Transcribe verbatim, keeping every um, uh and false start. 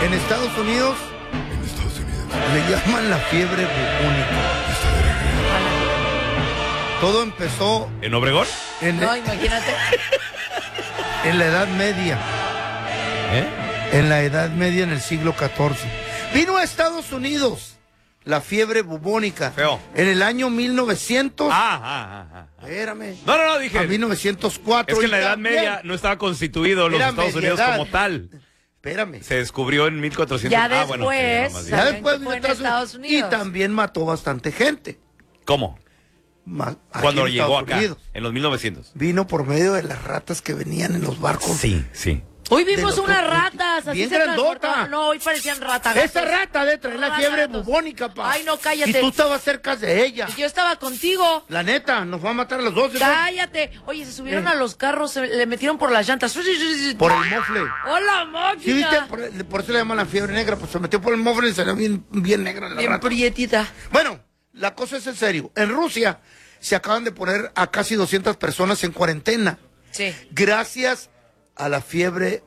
En Estados Unidos. En Estados Unidos. Le llaman la fiebre bubónica. Todo empezó... ¿En Obregón? En, No, imagínate. en la Edad Media. ¿Eh? En la Edad Media, en el siglo catorce. Vino a Estados Unidos la fiebre bubónica. Feo. En el año mil novecientos. Ah, ah, ah, ah. Espérame. No, no, no, dije. A mil novecientos cuatro. Es que en la y Edad también- Media no estaba constituido los Era Estados Unidos mediedad. como tal. Espérame. Se descubrió en mil cuatrocientos. Ya Ah, bueno, después, sí, no, más bien. Ya ¿saben después que vino fue a en Estados Estados Unidos. Y Unidos? también mató bastante gente. ¿Cómo? Ma- aquí Cuando en llegó Estados acá, Unidos. en los mil novecientos. Vino por medio de las ratas que venían en los barcos. Sí, sí. Hoy vimos de los unas dos- ratas, así bien se grandota. transportaban. No, hoy parecían ratas. Esa rata de traer la Ratas, fiebre gatos. bubónica, pa. Ay, no, cállate. Y tú estabas cerca de ella. Yo estaba contigo. La neta, nos va a matar a los dos. ¿no? Cállate. Oye, se subieron Eh. a los carros, se le metieron por las llantas. Por el mofle. ¡Hola, máquina! ¿Sí viste? Por, por eso le llaman la fiebre negra, pues se metió por el mofle y salió bien, bien negra la Bien rata. prietita. Bueno, la cosa es en serio. En Rusia se acaban de poner a casi doscientas personas en cuarentena. Sí. Gracias a la fiebre